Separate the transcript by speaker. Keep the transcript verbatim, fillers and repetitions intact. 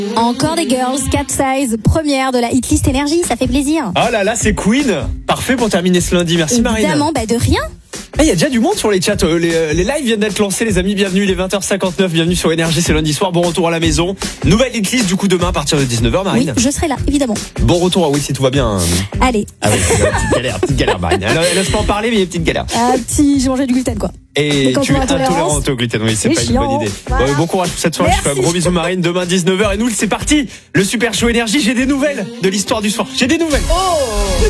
Speaker 1: Encore des girls, Cat Size, première de la hitlist énergie, ça fait plaisir.
Speaker 2: Oh là là, c'est Queen. Parfait pour terminer ce lundi. Merci Marine.
Speaker 1: Évidemment, bah de rien.
Speaker 2: Il hey, y a déjà du monde sur les chats. Euh, les, euh, les lives viennent d'être lancés, les amis. Bienvenue, il est vingt heures cinquante-neuf. Bienvenue sur Énergie, c'est lundi soir. Bon retour à la maison. Nouvelle hitlist du coup demain à partir de dix-neuf heures, Marine.
Speaker 1: Oui, je serai là, évidemment.
Speaker 2: Bon retour, ah oui, si tout va bien.
Speaker 1: Allez.
Speaker 2: Ah oui, petite galère, petite galère, Marine. Alors, laisse pas en parler, mais il y a une petite galère.
Speaker 1: Ah, petit, j'ai mangé du gluten, quoi.
Speaker 2: Et tu es intolérante au gluten, oui, c'est pas chiant. Une bonne idée. Voilà. Bon, bon courage pour cette soirée. Merci. Je fais un gros bisou, Marine. Demain, dix-neuf heures. Et nous, c'est parti. Le super show Énergie. J'ai des nouvelles de l'histoire du soir. J'ai des nouvelles. Oh!